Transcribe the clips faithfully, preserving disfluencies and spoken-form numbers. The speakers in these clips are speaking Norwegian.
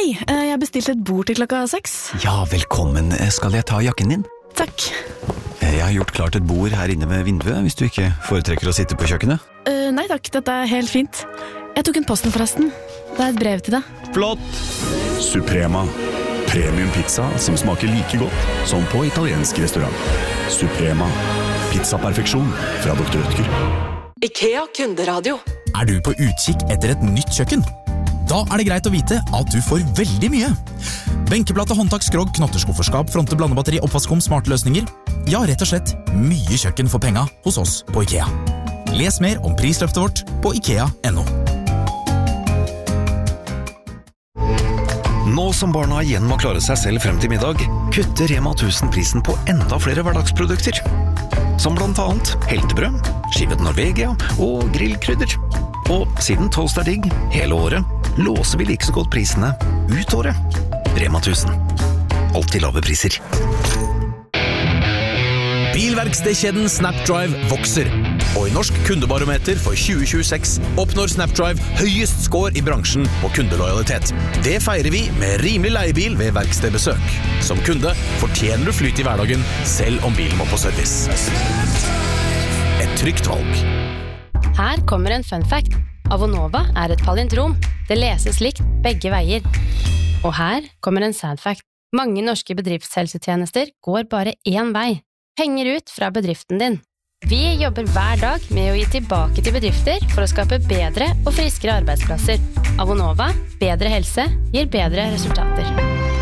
Hei, jeg bestilte et bord til klokka seks. Ja, velkommen. Skal jeg ta jakken din? Takk. Jeg har gjort klart et bord her inne ved vinduet, hvis du ikke foretrekker å sitte på kjøkkenet. Uh, nei takk, dette er helt fint. Jeg tok en posten forresten. Det er et brev til deg. Flott! Suprema. Premium pizza som smaker like godt som på italiensk restaurant. Suprema. Pizzaperfeksjon fra doktor Rødtger. IKEA Kunderadio. Er du på utkikk etter et nytt kjøkken? Da er det greit å vite at du får veldig mye. Benkeplate, håndtak, skrog, knotteskufferskap, fronte, blandebatteri, oppvaskom, smarte løsninger. Ja, rett og slett mye kjøkken for penga hos oss på IKEA. Les mer om prisløftet vårt på ikea punktum no. Nå som barna igjen må klare seg selv frem til middag, kutter Rema tusen prisen på enda flere hverdagsprodukter. Som blant annet heltebrød, skivet Norvegia og grillkrydder. Og siden toast er digg hele året, låser vi like så godt prisene ut året. Rema tusen. Alltid lave priser. Bilverkstedkjeden Snapdrive vokser, og i Norsk kundebarometer for tjue tjueseks oppnår Snapdrive høyest score i bransjen på kundelojalitet. Det feirer vi med rimelig leiebil ved verkstedbesøk. Som kunde fortjener du flyt i hverdagen, selv om bilen må på service. Et trygt valg. Her kommer en fun fact. Avonova er et palindrom. Det leses likt begge veier. Og her kommer en sad fact. Mange norske bedriftshelsetjenester går bare én vei. Penger ut fra bedriften din. Vi jobber hver dag med å gi tilbake til bedrifter for å skape bedre og friskere arbeidsplasser. Avonova, bedre helse, gir bedre resultater.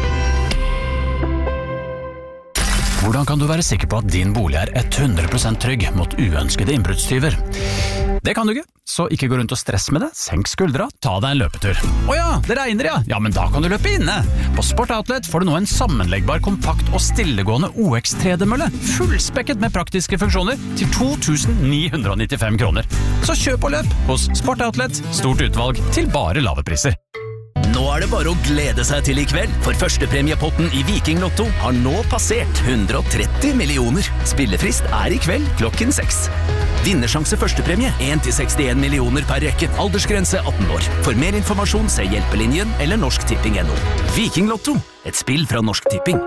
Hvordan kan du være sikker på at din bolig er hundre prosent trygg mot uønskede innbruddstyver? Det kan du ikke, så ikke gå rundt og stress med det. Senk skuldra, ta deg en løpetur. Åja, det regner ja! Ja, men da kan du løpe inne. På Sport Outlet får du nå en sammenleggbar, kompakt og stillegående O X tre D-mølle. Fullspekket med praktiske funksjoner til to tusen ni hundre nittifem kroner. Så kjøp og løp hos Sport Outlet. Stort utvalg til bare lave priser. Nå er det bare å glede seg til i kveld, for førstepremiepotten i Viking Lotto har nå passert hundre og tretti millioner. Spillefrist er i kveld klokken seks. Vinnersjanse førstepremie en til sekstien millioner per rekke. Aldersgrense atten år. For mer informasjon se Hjelpelinjen eller Norsk Tipping punktum no. Viking Lotto, et spill fra Norsk Tipping.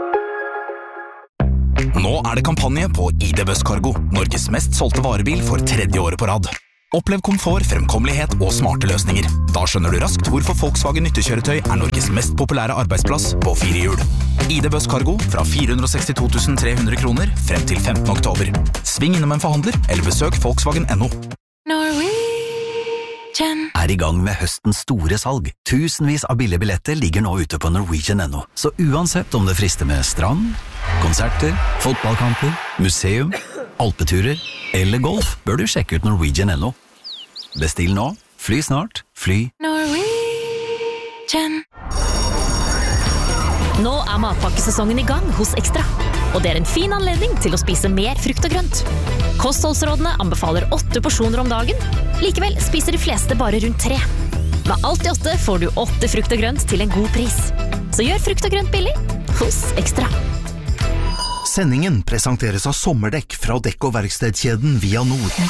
Nå er det kampanje på I D Buss Cargo, Norges mest solgte varebil for tredje året på rad. Opplev komfort, fremkommelighet og smarte løsninger. Da skjønner du raskt hvorfor Volkswagen nyttekjøretøy er Norges mest populære arbeidsplass på fire hjul. I D Buss Cargo fra fire hundre og sekstito tusen tre hundre kroner frem til femtende oktober. Sving innom en forhandler eller besøk Volkswagen punktum no. Norwegian Er i gang med høstens store salg. Tusenvis av billige billetter ligger nå ute på Norwegian punktum no. Så uansett om det frister med strand, konserter, fotballkamper, museum, alpeturer eller golf, bør du sjekke ut Norwegian punktum no. Bestill nå, fly snart, fly Norwegian. Nå er matpakkesesongen i gang hos Ekstra, og det er en fin anledning til å spise mer frukt og grønt. Kostholdsrådene anbefaler åtte porsjoner om dagen, likevel spiser de fleste bare rundt tre. Med alt i åtte får du åtte frukt og grønt til en god pris. Så gjør frukt og grønt billig hos Ekstra. Sendingen presenteres av sommerdekk fra dekk- og verkstedkjeden Via Nord.